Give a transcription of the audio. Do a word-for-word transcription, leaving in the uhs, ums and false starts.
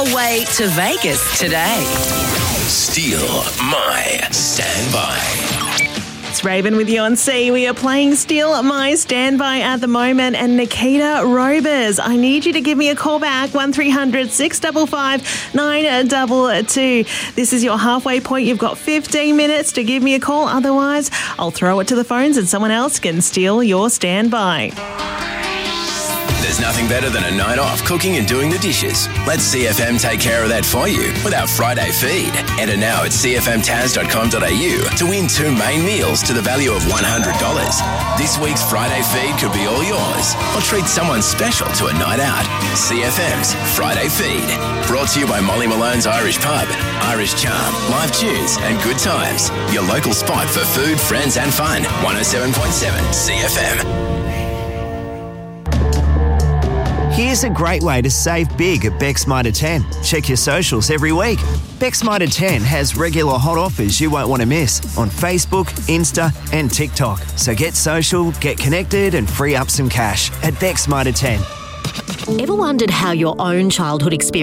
way to Vegas today. Steal My Standby. It's Raven with you on C. We are playing Steal My Standby at the moment. And Nikita Robers, I need you to give me a call back, one three hundred six five five nine two two. This is your halfway point. You've got fifteen minutes to give me a call. Otherwise, I'll throw it to the phones and someone else can steal your standby. There's nothing better than a night off cooking and doing the dishes. Let C F M take care of that for you with our Friday feed. Enter now at c f m taz dot com dot a u to win two main meals to the value of one hundred dollars. This week's Friday feed could be all yours, or treat someone special to a night out. C F M's Friday feed. Brought to you by Molly Malone's Irish Pub, Irish Charm, live tunes and good times. Your local spot for food, friends and fun. one oh seven point seven C F M. Here's a great way to save big at Bex Mitre ten. Check your socials every week. Bex Mitre ten has regular hot offers you won't want to miss on Facebook, Insta and TikTok. So get social, get connected and free up some cash at Bex Mitre ten. Ever wondered how your own childhood experience